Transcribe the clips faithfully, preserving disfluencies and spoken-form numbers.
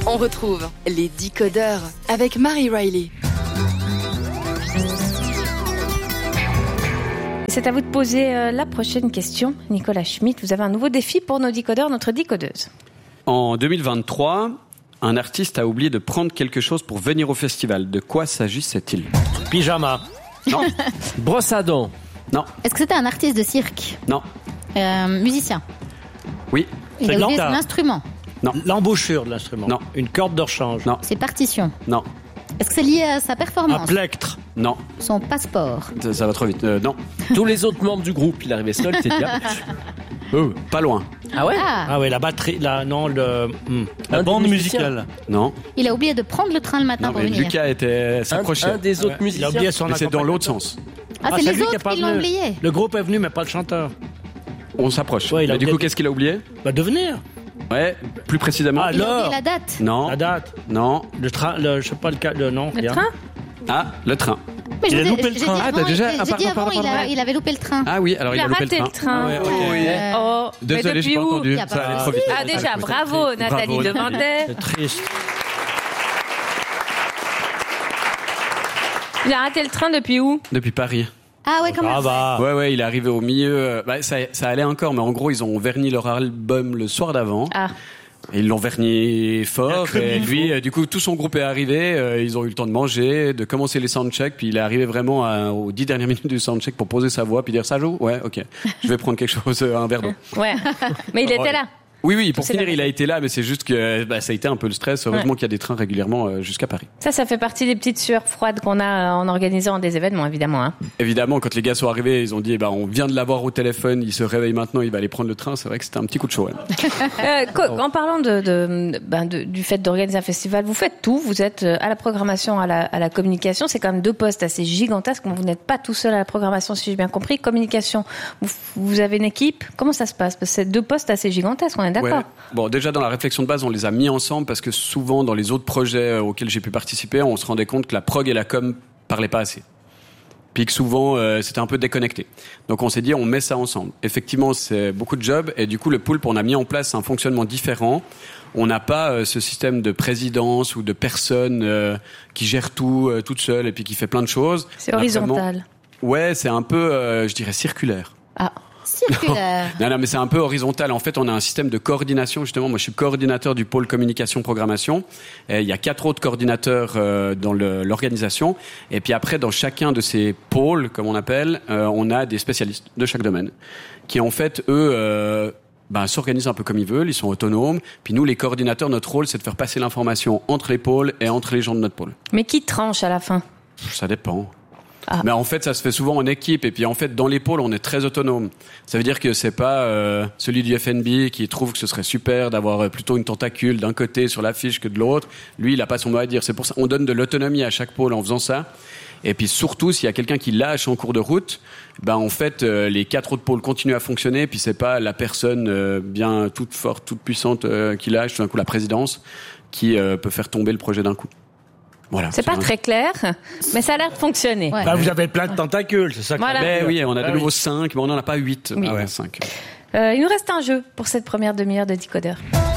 On retrouve les décodeurs avec Marie Riley. C'est à vous de poser euh, la prochaine question. Nicolas Schmitt, vous avez un nouveau défi pour nos décodeurs, notre décodeuse. En deux mille vingt-trois, un artiste a oublié de prendre quelque chose pour venir au festival. De quoi s'agissait-il ? Pyjama. Non. Brosse à dents. Non. Est-ce que c'était un artiste de cirque ? Non. Euh, musicien ? Oui. Il a oublié son instrument ? Non. L'embouchure de l'instrument. Non. Une corde de rechange. Non. Ses partitions ? Non. Est-ce que c'est lié à sa Un performance ? plectre. Non. Son passeport ? Ça, ça va trop vite. Euh, non. Tous les autres membres du groupe, il arrivait seul, t'es bien. Oh, pas loin. Ah ouais Ah, Ah ouais, la batterie, la, non, le, hmm. Un la bande des musiciens. musicale. Non. il a oublié de prendre le train le matin Non, pour mais venir. Lucas était un, s'approchait. un des autres Ouais, musiciens. Il a oublié son Mais c'est dans l'autre accompagnateur. sens. Ah, c'est c'est les lui qui autres est pas qui l'ont venu. oublié. Le groupe est venu, mais pas le chanteur. On s'approche. Ouais, il a Mais du oublié coup, de- qu'est-ce qu'il a oublié ? Bah, de venir. Ouais, plus précisément. Ah, Il a oublié alors la date. Non. La date. Non. Le train, le, je sais pas le cas, le nom. Le rien. train ? Ah, le train. Mais je Il a vous ai- loupé le j'ai dit train. Ah, avant, t'as déjà- j'ai ah, dit pardon, avant, pardon, il, a, pardon. il avait loupé le train. Ah oui, alors il, Il a a loupé raté le le train. train. Ah ouais, ok. Euh, Oh, Désolé, mais j'ai depuis pas où entendu. Y a pas Ça allait de trop vite. Ah déjà, bravo Nathalie Bravo. Devandet. C'est triste. Il a raté le train depuis où ? Depuis Paris. Ah ouais, quand Ah même. bah. Ouais, ouais, il est arrivé au milieu. Bah, ça, ça allait encore, mais en gros, ils ont verni leur album le soir d'avant. Ah, Et ils l'ont verni fort. Comme Et il lui, euh, du coup, tout son groupe est arrivé. euh, ils ont eu le temps de manger, de commencer les soundchecks. Puis il est arrivé vraiment à- aux dix dernières minutes du soundcheck pour poser sa voix, puis dire ça joue. Ouais, ok. Je vais prendre quelque chose, euh, un verre d'eau. ouais. Mais il était là. Oui, oui. Pour C'est finir, la- il a été là, mais c'est juste que bah, ça a été un peu le stress. Heureusement qu'il y a des trains régulièrement euh, jusqu'à Paris. Ça, ça fait partie des petites sueurs froides qu'on a euh, en organisant des événements, évidemment. Hein. Évidemment, quand les gars sont arrivés, ils ont dit, eh ben, on vient de l'avoir au téléphone, il se réveille maintenant, il va aller prendre le train. C'est vrai que c'était un petit coup de chaud. Ouais. Euh, co- en parlant de, de, ben de- du fait d'organiser un festival, vous faites tout. Vous êtes euh, à la programmation, à la, à la communication. C'est quand même deux postes assez gigantesques. Vous n'êtes pas tout seul à la programmation, si j'ai bien compris. Communication, vous, vous avez une équipe. Comment ça se passe ? Parce que c'est deux postes assez gigantesques, on est d'accord ? Ouais. Bon, déjà dans la réflexion de base, on les a mis ensemble parce que souvent dans les autres projets auxquels j'ai pu participer, on se rendait compte que la prog et la com parlaient pas assez. Puis que souvent euh, c'était un peu déconnecté. Donc on s'est dit on met ça ensemble. Effectivement, c'est beaucoup de jobs et du coup le Poulpe, on a mis en place un fonctionnement différent. On n'a pas euh, ce système de présidence ou de personne euh, qui gère tout euh, toute seule et puis qui fait plein de choses. C'est On a horizontal. vraiment- Ouais, c'est un peu, euh, je dirais, circulaire. Ah, Circulaire. Non, non, mais c'est un peu horizontal. En fait, on a un système de coordination, justement. Moi, je suis coordinateur du pôle communication programmation. Et il y a quatre autres coordinateurs euh, dans le, l'organisation. Et puis après, dans chacun de ces pôles, comme on appelle, euh, on a des spécialistes de chaque domaine qui, en fait, eux, euh, ben, s'organisent un peu comme ils veulent. Ils sont autonomes. Puis nous, les coordinateurs, notre rôle, c'est de faire passer l'information entre les pôles et entre les gens de notre pôle. mais qui tranche à la fin ? Pff, Ça dépend. Ah. Mais en fait, ça se fait souvent en équipe. Et puis, en fait, dans les pôles, on est très autonome. Ça veut dire que c'est pas euh, celui du F N B qui trouve que ce serait super d'avoir euh, plutôt une tentacule d'un côté sur l'affiche que de l'autre. Lui, il a pas son mot à dire. C'est pour ça on donne de l'autonomie à chaque pôle en faisant ça. Et puis surtout, s'il y a quelqu'un qui lâche en cours de route, ben en fait, euh, les quatre autres pôles continuent à fonctionner. Puis c'est pas la personne euh, bien toute forte, toute puissante euh, qui lâche, tout d'un coup la présidence, qui euh, peut faire tomber le projet d'un coup. Voilà. C'est pas un- très clair, mais ça a l'air de fonctionner. Ouais. Bah, vous avez plein de tentacules, c'est ça que Voilà. ça veut Ben dire. oui, on a de Ah nouveau oui. cinq, mais on n'en a pas huit. Oui. Ah ouais, cinq. Euh, il nous reste un jeu pour cette première demi-heure de Décodeur.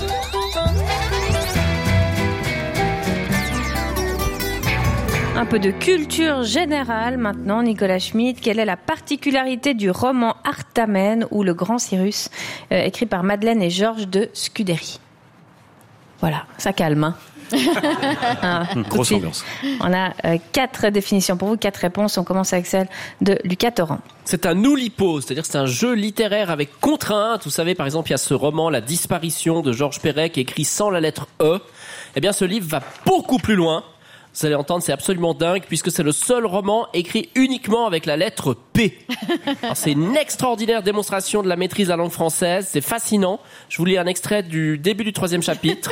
Un peu de culture générale maintenant, Nicolas Schmitt. Quelle est la particularité du roman Artamène ou Le Grand Cyrus, euh, écrit par Madeleine et Georges de Scudéry? Voilà, ça calme. Hein. Ah, tout de Grosse suite. ambiance. On a euh, quatre définitions pour vous, quatre réponses. On commence avec celle de Lucas Torrent. C'est un oulipo, c'est-à-dire que c'est un jeu littéraire avec contrainte. Vous savez, par exemple, il y a ce roman La disparition de Georges Perec, écrit sans la lettre E. Eh bien, ce livre va beaucoup plus loin. Vous allez entendre, c'est absolument dingue, puisque c'est le seul roman écrit uniquement avec la lettre P. Alors, c'est une extraordinaire démonstration de la maîtrise de la langue française. C'est fascinant. Je vous lis un extrait du début du troisième chapitre.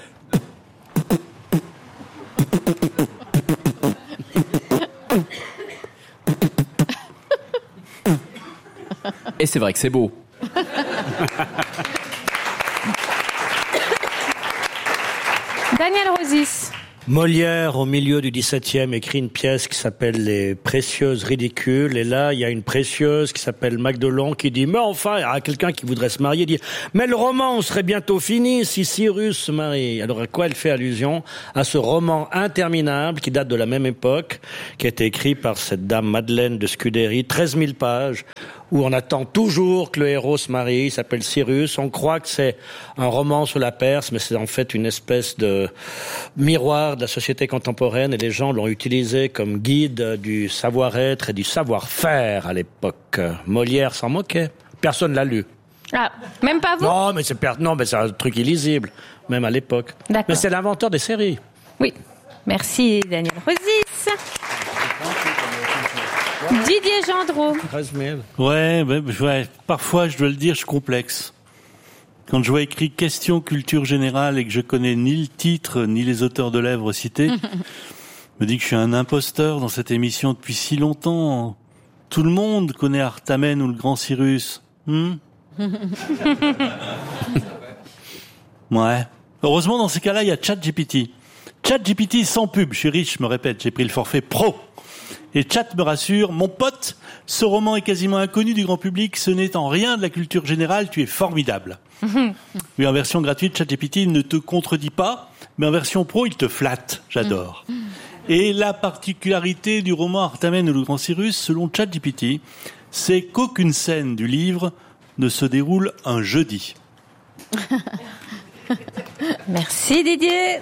Et c'est vrai que c'est beau. Daniel Rosis. Molière, au milieu du dix-septième, écrit une pièce qui s'appelle Les Précieuses Ridicules. Et là, il y a une précieuse qui s'appelle Magdelon qui dit « Mais enfin, il y a quelqu'un qui voudrait se marier. » Il dit « Mais le roman serait bientôt fini si Cyrus se marie. » Alors à quoi elle fait allusion? À ce roman interminable qui date de la même époque, qui a été écrit par cette dame Madeleine de Scudéry, treize mille pages, où on attend toujours que le héros se marie. Il s'appelle Cyrus. On croit que c'est un roman sur la Perse, mais c'est en fait une espèce de miroir de la société contemporaine, et les gens l'ont utilisé comme guide du savoir-être et du savoir-faire à l'époque. Molière s'en moquait. Personne l'a lu. Ah, même pas vous? Non, mais c'est per... non, mais c'est un truc illisible, même à l'époque. D'accord. Mais c'est l'inventeur des séries. Oui. Merci, Daniel Rosis. Didier Gendreau. treize mille. Ouais, ouais, ouais, parfois, je dois le dire, je suis complexe. Quand je vois écrit question culture générale et que je connais ni le titre ni les auteurs de l'œuvre cités, je me dis que je suis un imposteur dans cette émission depuis si longtemps. Tout le monde connaît Artamène ou le Grand Cyrus. Hmm ouais. Heureusement, dans ces cas-là, il y a ChatGPT. ChatGPT sans pub. Je suis riche, je me répète, j'ai pris le forfait pro. Et Chat me rassure, mon pote, ce roman est quasiment inconnu du grand public, ce n'est en rien de la culture générale, tu es formidable. Oui, en version gratuite, ChatGPT ne te contredit pas, mais en version pro, il te flatte. J'adore. Et la particularité du roman Artamène ou le Grand Cyrus, selon ChatGPT, c'est qu'aucune scène du livre ne se déroule un jeudi. Merci Didier.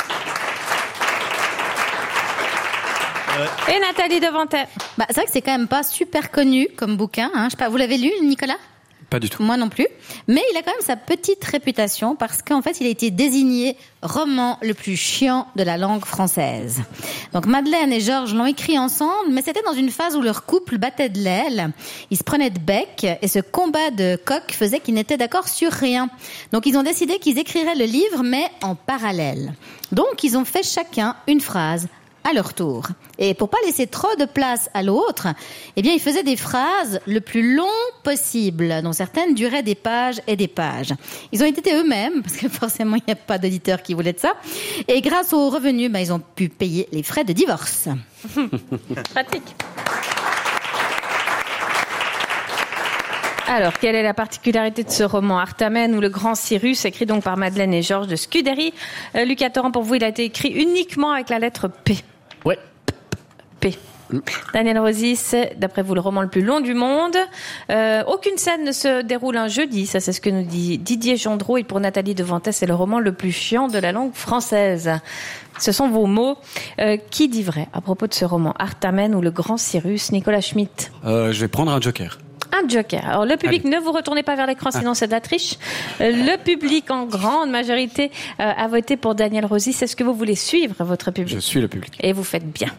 Et Nathalie Devantet. Bah, c'est vrai que c'est quand même pas super connu comme bouquin. Hein. Je sais pas, vous l'avez lu, Nicolas? Pas du tout. Moi non plus. Mais il a quand même sa petite réputation parce qu'en fait, il a été désigné roman le plus chiant de la langue française. Donc Madeleine et Georges l'ont écrit ensemble, mais c'était dans une phase où leur couple battait de l'aile. Ils se prenaient de bec et ce combat de coq faisait qu'ils n'étaient d'accord sur rien. Donc ils ont décidé qu'ils écriraient le livre, mais en parallèle. Donc ils ont fait chacun une phrase à leur tour. Et pour pas laisser trop de place à l'autre, eh bien, ils faisaient des phrases le plus long possible, dont certaines duraient des pages et des pages. Ils ont été eux-mêmes, parce que forcément, il n'y a pas d'éditeur qui voulait de ça. Et grâce aux revenus, ben, ils ont pu payer les frais de divorce. Pratique. Alors, quelle est la particularité de ce roman Artamène ou le Grand Cyrus, écrit donc par Madeleine et Georges de Scudéry? euh, Lucas Torrent, pour vous, il a été écrit uniquement avec la lettre P. Ouais. P. Daniel Rosis, d'après vous, le roman le plus long du monde. Euh, aucune scène ne se déroule un jeudi, ça c'est ce que nous dit Didier Gendreau. Et pour Nathalie Devantet, c'est le roman le plus chiant de la langue française. Ce sont vos mots. Euh, qui dit vrai à propos de ce roman Artamène ou le Grand Cyrus? Nicolas Schmitt. Euh, je vais prendre un joker. Un joker. Alors le public, Allez. Ne vous retournez pas vers l'écran, sinon ah. c'est de la triche. Euh, le public en grande majorité euh, a voté pour Daniel Rosis. Est-ce que vous voulez suivre votre public? Je suis le public. Et vous faites bien.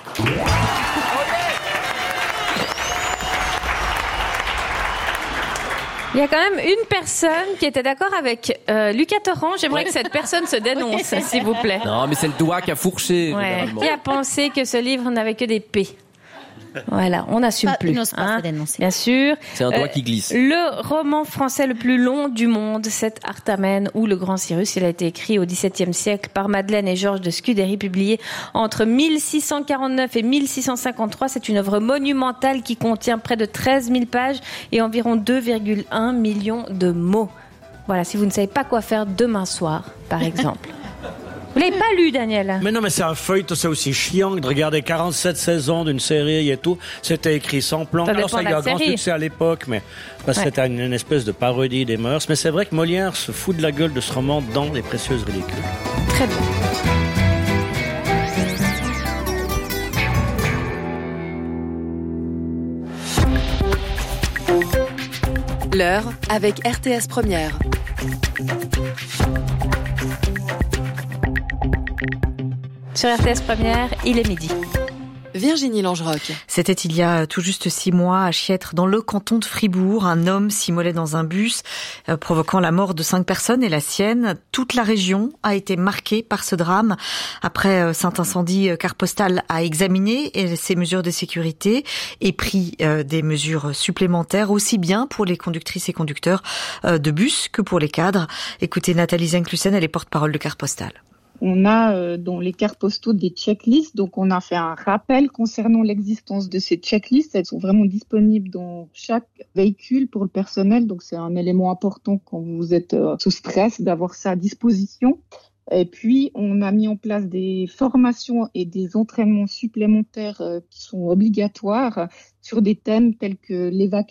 Il y a quand même une personne qui était d'accord avec euh, Lucas Torrent. J'aimerais que cette personne se dénonce, s'il vous plaît. Non, mais c'est le doigt qui a fourché. Ouais. Qui a pensé que ce livre n'avait que des P. Voilà, on n'assume pas, plus. Pas hein, bien sûr. C'est un doigt euh, qui glisse. Le roman français le plus long du monde, c'est Artamène ou le Grand Cyrus. Il a été écrit au dix-septième siècle par Madeleine et Georges de Scudéry, publié entre mille six cent quarante-neuf et mille six cent cinquante-trois. C'est une œuvre monumentale qui contient près de treize mille pages et environ deux virgule un millions de mots. Voilà, si vous ne savez pas quoi faire demain soir, par exemple. Vous l'avez pas lu, Daniel? Mais non, mais c'est un feuilleton, c'est aussi chiant de regarder quarante-sept saisons d'une série et tout. C'était écrit sans plan. Ça Alors ça a eu un grand série. succès à l'époque, mais parce que ouais. c'était une, une espèce de parodie des mœurs. Mais c'est vrai que Molière se fout de la gueule de ce roman dans Les Précieuses Ridicules. Très bien. L'heure avec R T S Première. Sur R T S Première, il est midi. Virginie Langeroc. C'était il y a tout juste six mois à Chiètre, dans le canton de Fribourg. Un homme s'immolait dans un bus, euh, provoquant la mort de cinq personnes et la sienne. Toute la région a été marquée par ce drame. Après, euh, Saint-Incendie, Carte Postale a examiné ces mesures de sécurité et pris euh, des mesures supplémentaires, aussi bien pour les conductrices et conducteurs euh, de bus que pour les cadres. Écoutez Nathalie Zenklusen, elle est porte-parole de Carte Postale. On a euh, dans les cartes postaux des checklists, donc on a fait un rappel concernant l'existence de ces checklists. Elles sont vraiment disponibles dans chaque véhicule pour le personnel, donc c'est un élément important quand vous êtes euh, sous stress d'avoir ça à disposition. Et puis, on a mis en place des formations et des entraînements supplémentaires euh, qui sont obligatoires sur des thèmes tels que l'évacuation